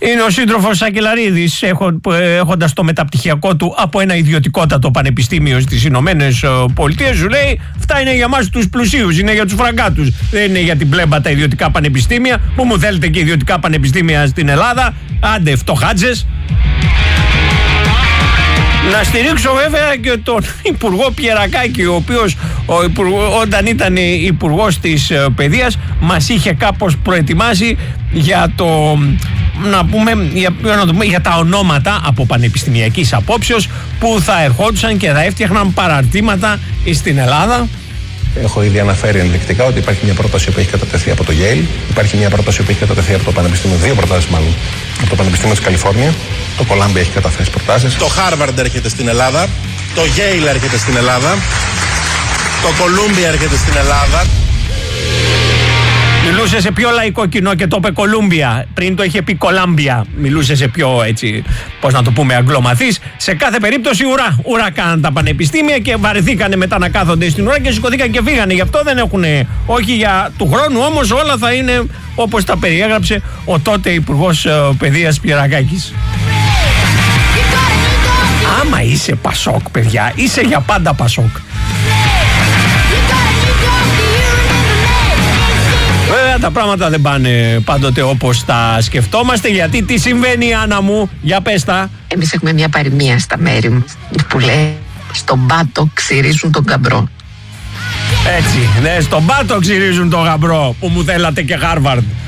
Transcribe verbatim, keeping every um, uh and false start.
Είναι ο σύντροφος Σακελαρίδης, έχοντας το μεταπτυχιακό του από ένα ιδιωτικότατο πανεπιστήμιο στις Ηνωμένες Πολιτείες, σου λέει αυτά είναι για μας τους πλουσίους, είναι για τους φραγκάτους, δεν είναι για την πλέμπα τα ιδιωτικά πανεπιστήμια. Που μου θέλετε και ιδιωτικά πανεπιστήμια στην Ελλάδα, άντε φτωχάτζες. Να στηρίξω βέβαια και τον Υπουργό Πιερακάκη, ο οποίος ο υπουργό, όταν ήταν υπουργός της παιδείας μας είχε κάπως προετοιμάσει για το, να πούμε, για, να το πούμε, για τα ονόματα από πανεπιστημιακής απόψεως που θα ερχόντουσαν και θα έφτιαχναν παραρτήματα στην Ελλάδα. Έχω ήδη αναφέρει ενδεικτικά ότι υπάρχει μια πρόταση που έχει κατατεθεί από το Yale, υπάρχει μια πρόταση που έχει κατατεθεί από το Πανεπιστήμιο, δύο προτάσεις μάλλον, από το Πανεπιστήμιο της Καλιφόρνια. Το Columbia έχει καταθέσει προτάσεις. Το Harvard έρχεται στην Ελλάδα, το Yale έρχεται στην Ελλάδα, το Columbia έρχεται στην Ελλάδα. Μιλούσε σε πιο λαϊκό κοινό και το είπε Κολούμπια. Πριν το είχε πει Κολάμπια. Μιλούσε σε πιο έτσι, πώς να το πούμε, αγγλομαθής. Σε κάθε περίπτωση ουρά. Ουρά κάναν τα πανεπιστήμια και βαρεθήκανε μετά να κάθονται στην ουρά και σηκωθήκαν και φύγανε. Γι' αυτό δεν έχουν. Όχι για του χρόνου όμως όλα θα είναι όπως τα περιέγραψε ο τότε Υπουργός Παιδείας Πιερακάκης. Άμα είσαι Πασόκ, παιδιά, είσαι για πάντα Πασόκ. Βέβαια τα πράγματα δεν πάνε πάντοτε όπως τα σκεφτόμαστε, γιατί τι συμβαίνει, Άννα μου, για πες τα. Εμείς έχουμε μια παροιμία στα μέρη μου που λέει στον πάτο ξυρίζουν τον γαμπρό. Έτσι, ναι, στον πάτο ξυρίζουν τον γαμπρό που μου θέλατε και Χάρβαρντ.